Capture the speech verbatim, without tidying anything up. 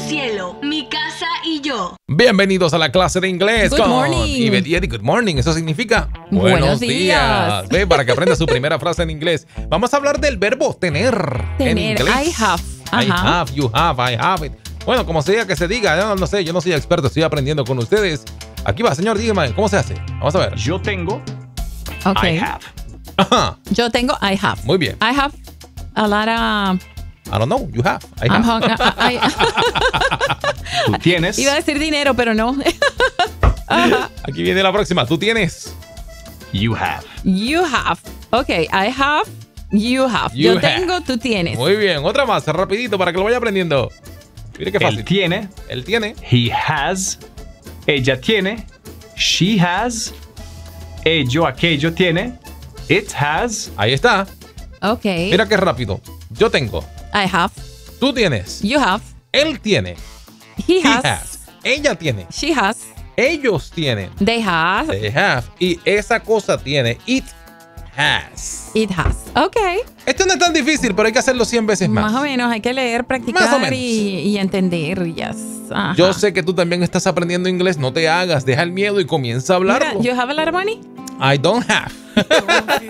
cielo, mi casa y yo. Bienvenidos a la clase de inglés Good con morning. Ivette y Eddie. Good morning. Eso significa buenos, Buenos días. días. Ve, para que aprenda su primera frase en inglés. Vamos a hablar del verbo tener, en Tener, inglés. I have. I Ajá. have, you have, I have it. Bueno, como sea que se diga, no, no sé, yo no soy experto, estoy aprendiendo con ustedes. Aquí va, señor, dígame, ¿cómo se hace? Vamos a ver. Yo tengo, Ok. I have. Ajá, Yo tengo I have. muy bien. I have a lot of... I don't know, you have, I I'm have. hung- I- I- Tú tienes, iba a decir dinero, pero no. Ajá. Aquí viene la próxima, tú tienes. you have. You have. Ok, I have. You have. You Yo have. tengo, tú tienes. Muy bien, otra más, rapidito para que lo vaya aprendiendo. Mire qué fácil. Él tiene, Él tiene. he has. Ella tiene, she has. Ello, aquello tiene, it has. Ahí está. Ok. Mira qué rápido. Yo tengo. I have. Tú tienes. You have. Él tiene. He He has. has. Ella tiene. She has. Ellos tienen. They have. They have. Y esa cosa tiene. It has. It has. Ok. Esto no es tan difícil, pero hay que hacerlo cien veces más. Más o menos. Hay que leer, practicar Más o menos. y, y entender. Yes. Ajá. Yo sé que tú también estás aprendiendo inglés. No te hagas. Deja el miedo y comienza a Mira, hablarlo. you have a lot of money? I don't have.